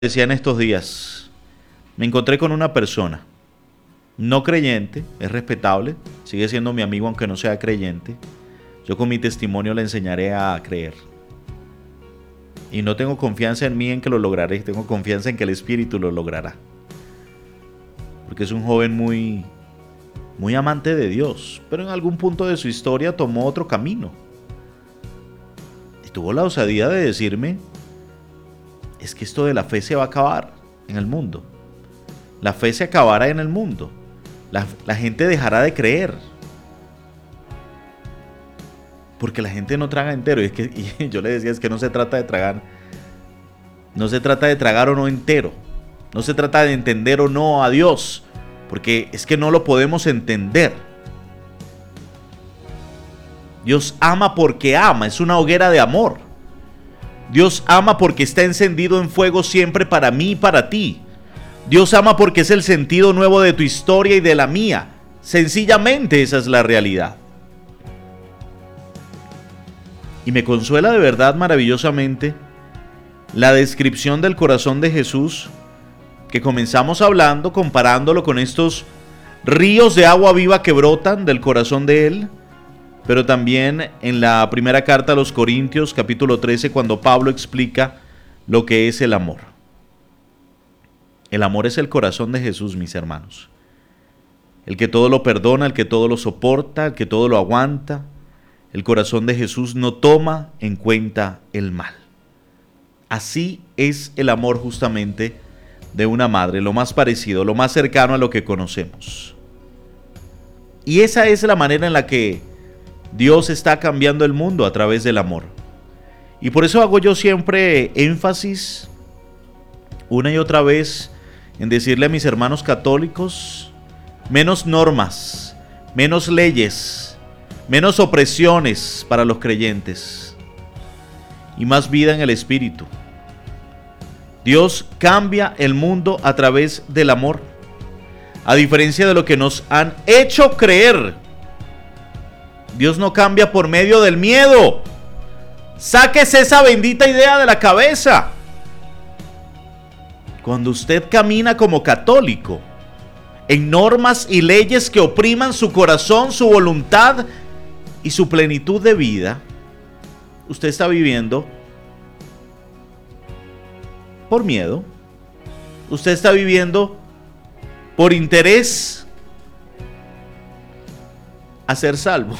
Decía en estos días, me encontré con una persona, no creyente, es respetable, sigue siendo mi amigo aunque no sea creyente. Yo con mi testimonio le enseñaré a creer. Y no tengo confianza en mí en que lo lograré, tengo confianza en que el Espíritu lo logrará. Porque es un joven muy amante de Dios, pero en algún punto de su historia tomó otro camino. Y tuvo la osadía de decirme, es que esto de la fe se va a acabar en el mundo. La fe se acabará en el mundo. La gente dejará de creer. Porque la gente no traga entero. Y yo le decía, es que no se trata de tragar. No se trata de tragar o no entero. No se trata de entender o no a Dios. Porque es que no lo podemos entender. Dios ama porque ama. Es una hoguera de amor. Dios ama porque está encendido en fuego siempre para mí y para ti. Dios ama porque es el sentido nuevo de tu historia y de la mía. Sencillamente esa es la realidad. Y me consuela de verdad maravillosamente la descripción del corazón de Jesús que comenzamos hablando, comparándolo con estos ríos de agua viva que brotan del corazón de Él. Pero también en la primera carta a los Corintios, capítulo 13, cuando Pablo explica lo que es el amor. El amor es el corazón de Jesús, mis hermanos. El que todo lo perdona, el que todo lo soporta, el que todo lo aguanta. El corazón de Jesús no toma en cuenta el mal. Así es el amor justamente de una madre, lo más parecido, lo más cercano a lo que conocemos. Y esa es la manera en la que Dios está cambiando el mundo a través del amor. Y por eso hago yo siempre énfasis, una y otra vez, en decirle a mis hermanos católicos, menos normas, menos leyes, menos opresiones para los creyentes y más vida en el Espíritu. Dios cambia el mundo a través del amor, a diferencia de lo que nos han hecho creer. Dios no cambia por medio del miedo. Sáquese esa bendita idea de la cabeza. Cuando usted camina como católico en normas y leyes que opriman su corazón, su voluntad y su plenitud de vida, usted está viviendo por miedo. Usted está viviendo por interés a ser salvo.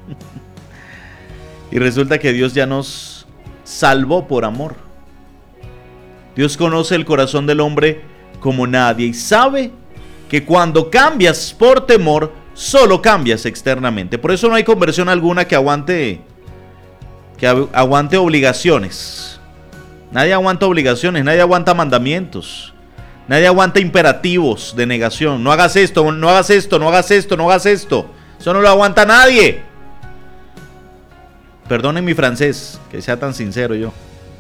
Y resulta que Dios ya nos salvó por amor. Dios conoce el corazón del hombre como nadie y sabe que cuando cambias por temor, solo cambias externamente. Por eso no hay conversión alguna que aguante obligaciones. Nadie aguanta obligaciones, nadie aguanta mandamientos. Nadie aguanta imperativos de negación. No hagas esto, no hagas esto, no hagas esto, no hagas esto. Eso no lo aguanta nadie. Perdonen mi francés, que sea tan sincero yo.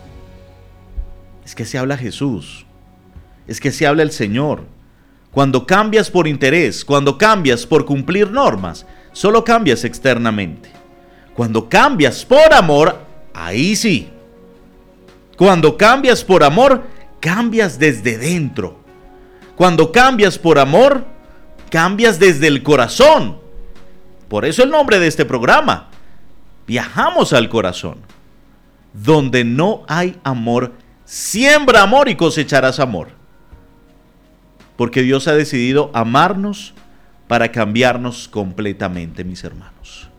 Es que se habla Jesús. Es que se habla el Señor. Cuando cambias por interés, cuando cambias por cumplir normas, solo cambias externamente. Cuando cambias por amor, ahí sí. Cuando cambias por amor, cambias desde dentro. Cuando cambias por amor, cambias desde el corazón. Por eso el nombre de este programa. Viajamos al corazón. Donde no hay amor, siembra amor y cosecharás amor. Porque Dios ha decidido amarnos para cambiarnos completamente, mis hermanos.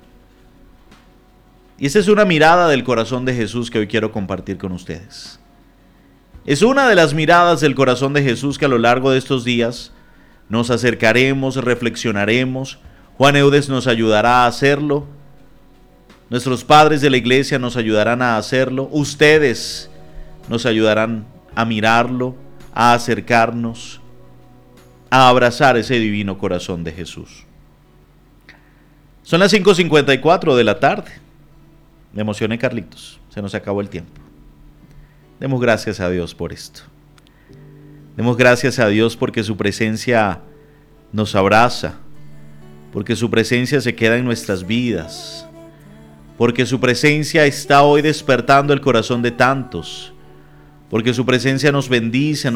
Y esa es una mirada del corazón de Jesús que hoy quiero compartir con ustedes. Es una de las miradas del corazón de Jesús que a lo largo de estos días nos acercaremos, reflexionaremos. Juan Eudes nos ayudará a hacerlo. Nuestros padres de la iglesia nos ayudarán a hacerlo. Ustedes nos ayudarán a mirarlo, a acercarnos, a abrazar ese divino corazón de Jesús. Son las 5:54 de la tarde. Me emocioné, Carlitos. Se nos acabó el tiempo. Demos gracias a Dios por esto. Demos gracias a Dios porque su presencia nos abraza, porque su presencia se queda en nuestras vidas, porque su presencia está hoy despertando el corazón de tantos, porque su presencia nos bendice,